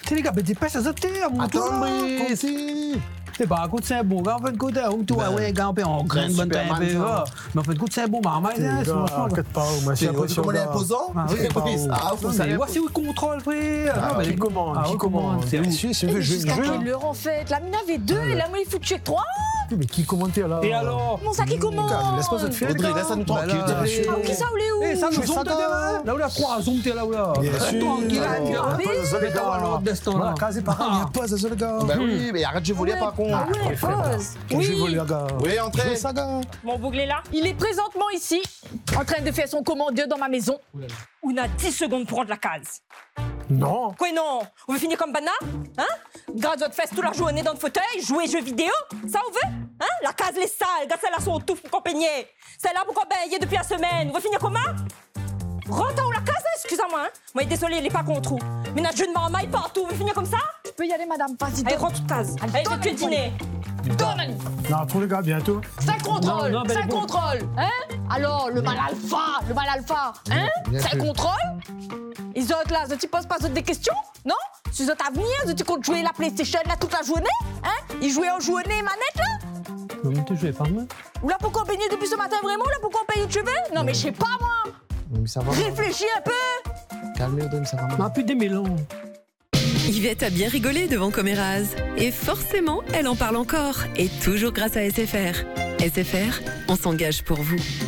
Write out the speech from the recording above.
les gars, mais dépêche à sauter, à mon Attends, Brice. C'est pas un coup de c'est bon, gars, en fin de compte, on tourne, ouais, gars, on graine, bonne taille, mais en fin de compte, c'est bon, marmaille, c'est franchement. T'inquiète pas, moi, c'est Tu comment les imposants? Voici où le contrôle, frère. Qui commande? C'est où? Jusqu'à quelle heure en fait? La mine avait 2 et la moi il faut que tu aies 3. Mais qui commentait là? Et alors? Mon sac qui commande. Laisse-moi ça te faire. Audrey, laisse-nous tranquille. Qui ça ou les où? Eh, ça, nous zoom là où la croix, zoom là où là. Bien sûr. Les gars, destin là. Casé par il n'y a pas ça, les gars. Bah oui, mais arrête de voler par contre. Ah ouais, pause. Je vais voler, les gars. Oui, entrez. Ça, gars. Mon bouglé là, il est présentement ici, en train de faire son commandeur dans ma maison. On a 10 secondes pour rendre la case. Non. Quoi non? On veut finir comme Bana? Hein? Garde votre fesse toute la journée dans le fauteuil, jouer jeux vidéo? Ça on veut? Hein? La case les sales, gars celle-là sont tout pour qu'on peigne. Celle-là pour qu'on baigner depuis la semaine. On veut finir comment? Rentre la case, excusez-moi. Hein? Moi désolé, elle est pas contre vous. Mais notre jeu de marmaille partout, on veut finir comme ça? Je peux y aller, madame, vas-y. Allez, rentre toute case. Allez, je que le dîner. Non, pour les gars, bientôt. C'est contrôle, Non, c'est contrôle. Hein? Alors, le mal alpha, hein? C'est contrôle? Les autres là, ils posent pas des questions? Non? Ces autres à venir, ils comptent jouer la PlayStation là toute la journée? Hein? Ils jouaient en journée manette là? Comment tu joues pas moi? Ou là pourquoi on baigner depuis ce matin vraiment? Là pourquoi on paye YouTube? Non mais je sais pas moi! Mais ça va. Réfléchis un peu! Calmez, Audrey, ça va. Non, plus des mélons. Yvette a bien rigolé devant Coméraz. Et forcément, elle en parle encore. Et toujours grâce à SFR. SFR, on s'engage pour vous.